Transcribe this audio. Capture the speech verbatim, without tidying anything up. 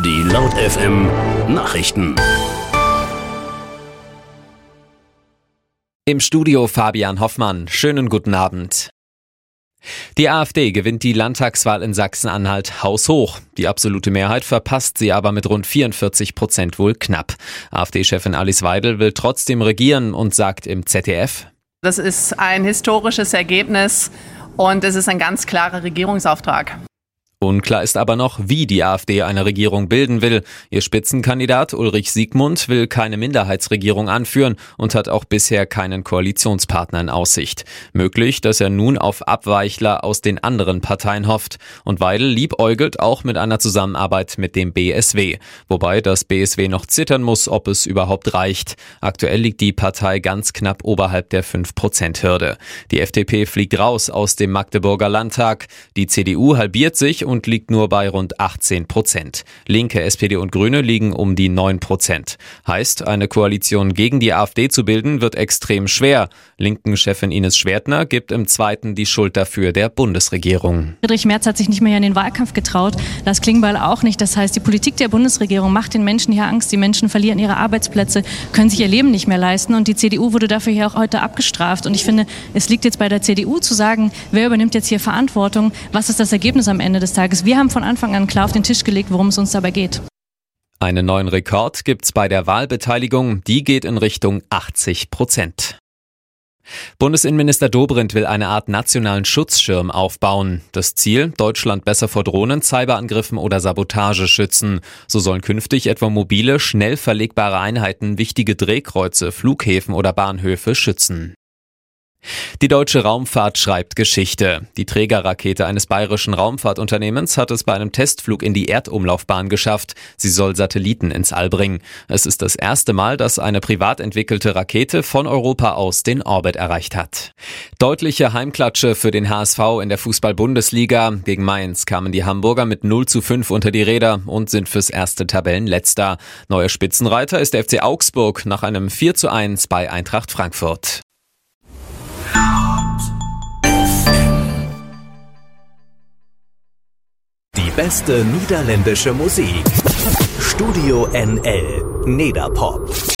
Die Laut F M Nachrichten. Im Studio Fabian Hoffmann. Schönen guten Abend. Die AfD gewinnt die Landtagswahl in Sachsen-Anhalt haushoch. Die absolute Mehrheit verpasst sie aber mit rund vierundvierzig Prozent wohl knapp. AfD-Chefin Alice Weidel will trotzdem regieren und sagt im Z D F: Das ist ein historisches Ergebnis und es ist ein ganz klarer Regierungsauftrag. Unklar ist aber noch, wie die AfD eine Regierung bilden will. Ihr Spitzenkandidat Ulrich Siegmund will keine Minderheitsregierung anführen und hat auch bisher keinen Koalitionspartner in Aussicht. Möglich, dass er nun auf Abweichler aus den anderen Parteien hofft. Und Weidel liebäugelt auch mit einer Zusammenarbeit mit dem B S W. Wobei das B S W noch zittern muss, ob es überhaupt reicht. Aktuell liegt die Partei ganz knapp oberhalb der fünf Prozent Hürde. Die F D P fliegt raus aus dem Magdeburger Landtag. Die C D U halbiert sich und liegt nur bei rund achtzehn Prozent. Linke, S P D und Grüne liegen um die neun Prozent. Heißt, eine Koalition gegen die AfD zu bilden, wird extrem schwer. Linken-Chefin Ines Schwertner gibt im Zweiten die Schuld dafür der Bundesregierung. Friedrich Merz hat sich nicht mehr in den Wahlkampf getraut, Lars Klingbeil auch nicht. Das heißt, die Politik der Bundesregierung macht den Menschen hier Angst. Die Menschen verlieren ihre Arbeitsplätze, können sich ihr Leben nicht mehr leisten und die C D U wurde dafür hier auch heute abgestraft. Und ich finde, es liegt jetzt bei der C D U zu sagen, wer übernimmt jetzt hier Verantwortung, was ist das Ergebnis am Ende des Tages. Wir haben von Anfang an klar auf den Tisch gelegt, worum es uns dabei geht. Einen neuen Rekord gibt's bei der Wahlbeteiligung, die geht in Richtung achtzig Prozent. Bundesinnenminister Dobrindt will eine Art nationalen Schutzschirm aufbauen. Das Ziel: Deutschland besser vor Drohnen, Cyberangriffen oder Sabotage schützen. So sollen künftig etwa mobile, schnell verlegbare Einheiten wichtige Drehkreuze, Flughäfen oder Bahnhöfe schützen. Die deutsche Raumfahrt schreibt Geschichte. Die Trägerrakete eines bayerischen Raumfahrtunternehmens hat es bei einem Testflug in die Erdumlaufbahn geschafft. Sie soll Satelliten ins All bringen. Es ist das erste Mal, dass eine privat entwickelte Rakete von Europa aus den Orbit erreicht hat. Deutliche Heimklatsche für den H S V in der Fußball-Bundesliga. Gegen Mainz kamen die Hamburger mit null zu fünf unter die Räder und sind fürs erste Tabellenletzter. Neuer Spitzenreiter ist der F C Augsburg nach einem vier zu eins bei Eintracht Frankfurt. Die beste niederländische Musik. Studio N L Nederpop.